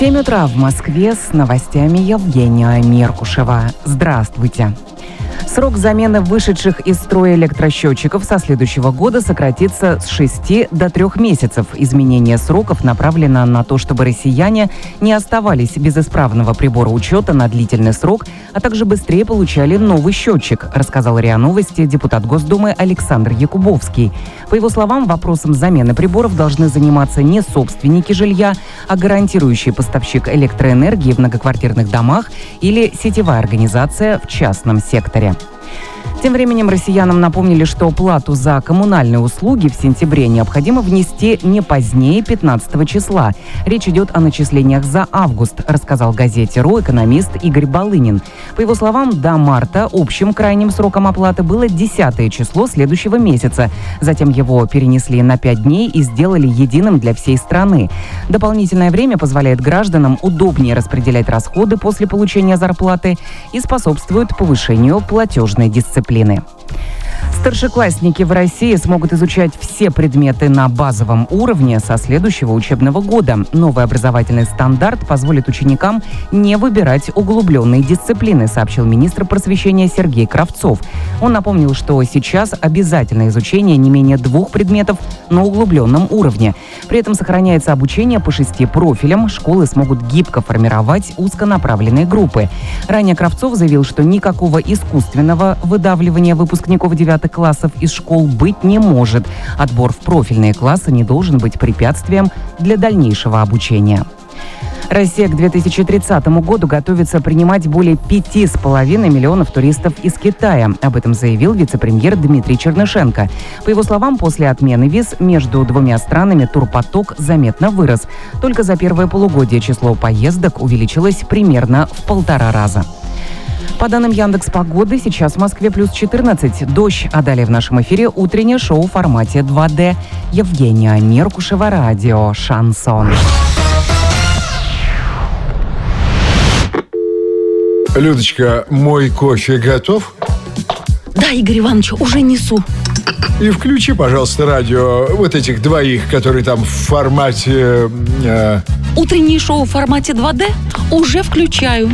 7 утра в Москве с новостями Евгения Меркушева. Здравствуйте. Срок замены вышедших из строя электросчетчиков со следующего года сократится с 6 до 3 месяцев. Изменение сроков направлено на то, чтобы россияне не оставались без исправного прибора учета на длительный срок, а также быстрее получали новый счетчик, рассказал РИА Новости депутат Госдумы Александр Якубовский. По его словам, вопросом замены приборов должны заниматься не собственники жилья, а гарантирующий поставщик электроэнергии в многоквартирных домах или сетевая организация в частном секторе. Тем временем россиянам напомнили, что плату за коммунальные услуги в сентябре необходимо внести не позднее 15 числа. Речь идет о начислениях за август, рассказал газете РУ экономист Игорь Балынин. По его словам, до марта общим крайним сроком оплаты было 10 число следующего месяца. Затем его перенесли на 5 дней и сделали единым для всей страны. Дополнительное время позволяет гражданам удобнее распределять расходы после получения зарплаты и способствует повышению платежной дисциплины. Старшеклассники в России смогут изучать все предметы на базовом уровне со следующего учебного года. Новый образовательный стандарт позволит ученикам не выбирать углубленные дисциплины, сообщил министр просвещения Сергей Кравцов. Он напомнил, что сейчас обязательно изучение не менее 2 предметов на углубленном уровне. При этом сохраняется обучение по 6 профилям. Школы смогут гибко формировать узконаправленные группы. Ранее Кравцов заявил, что никакого искусственного выдавливания выпускников 9 классов из школ быть не может. Отбор в профильные классы не должен быть препятствием для дальнейшего обучения. Россия к 2030 году готовится принимать более 5,5 миллионов туристов из Китая. Об этом заявил вице-премьер Дмитрий Чернышенко. По его словам, после отмены виз между двумя странами турпоток заметно вырос. Только за первое полугодие число поездок увеличилось примерно в 1,5 раза. По данным Яндекс.Погоды, сейчас в Москве плюс 14, дождь, а далее в нашем эфире утреннее шоу в формате 2D. Евгения Меркушева, радио «Шансон». Людочка, мой кофе готов? Да, Игорь Иванович, уже несу. И включи, пожалуйста, радио вот этих двоих, которые там в формате... Утреннее шоу в формате 2D уже включаю.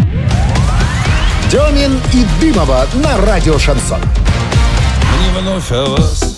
Демин и Дымова на радио «Шансон». Мне вновь о вас